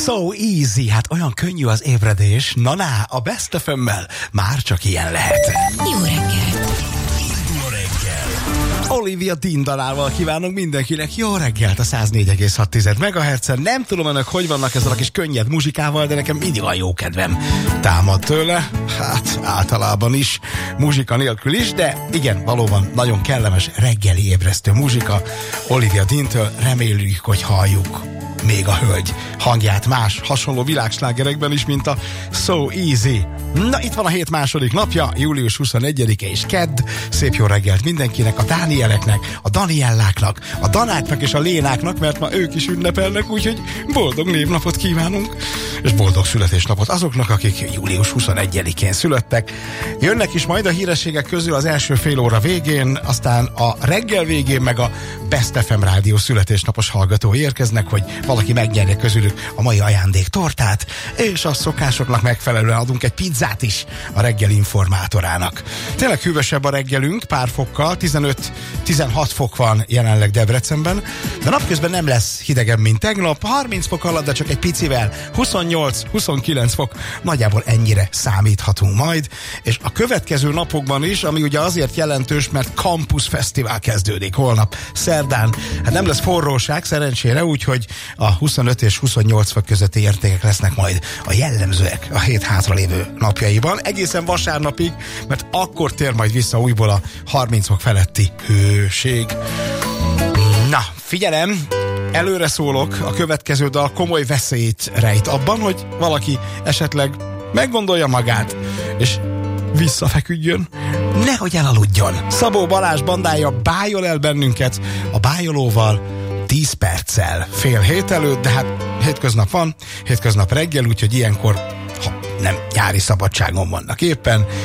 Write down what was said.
So easy, hát olyan könnyű az ébredés. Na, a Best FM-mel már csak ilyen lehet. Jó reggelt! Olivia Dean dalával kívánunk mindenkinek jó reggelt a 104,6 MHz-en. Nem tudom önök, hogy vannak ezzel a kis könnyed muzsikával, de nekem mindig olyan jó kedvem támad tőle. Hát általában is, muzsika nélkül is, de igen, valóban nagyon kellemes reggeli ébresztő muzsika. Olivia Dean-től reméljük, hogy halljuk még a hölgy hangját más hasonló világslágerekben is, mint a So Easy. Na, itt van a hét második napja, július 21-e és kedd. Szép jó reggelt mindenkinek, a Dánieleknek, a Danielláknak, a Danáknak és a Lénáknak, mert ma ők is ünnepelnek, úgyhogy boldog névnapot kívánunk, és boldog születésnapot azoknak, akik július 21-én születtek. Jönnek is majd a hírességek közül az első fél óra végén, aztán a reggel végén meg a Best FM rádió születésnapos hallgatói érkeznek, hogy valaki megnyerje közülük a mai ajándék tortát, és a szokásoknak megfelelően adunk egy pizzát is a reggel informátorának. Tényleg hűvösebb a reggelünk, pár fokkal, 15-16 fok van jelenleg Debrecenben, de napközben nem lesz hidegebb, mint tegnap, 30 fok alatt, de csak egy picivel, 28-29 fok, nagyjából ennyire számíthatunk majd, és a következő napokban is, ami ugye azért jelentős, mert Campus Fesztivál kezdődik holnap, szerdán, hát nem lesz forróság szerencsére, úgyhogy a 25 és 28 fok közötti értékek lesznek majd a jellemzőek a hét hátralévő napjaiban, egészen vasárnapig, mert akkor tér majd vissza újból a 30 fok feletti hőség. Na, figyelem! Előre szólok, a következő dal komoly veszélyt rejt abban, hogy valaki esetleg meggondolja magát, és visszafeküdjön, nehogy elaludjon. Szabó Balázs bandája bájol el bennünket a bájolóval 10 perccel fél hét előtt, de hát hétköznap van, hétköznap reggel, úgyhogy ilyenkor, ha nem nyári szabadságon vannak éppen,